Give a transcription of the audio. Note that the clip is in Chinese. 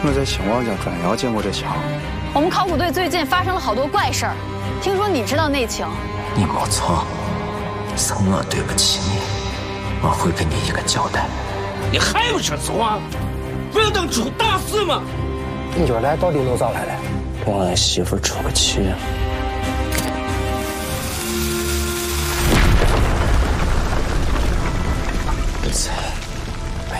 我在亲王家专窑见过这枪。 我们考古队最近发生了好多怪事儿，听说你知道内情。 你没错，是我对不起你，我会给你一个交代。 你还有这次话？不要等出大事吗？ 你今儿来到底弄咋来了？ 跟俺媳妇出个气。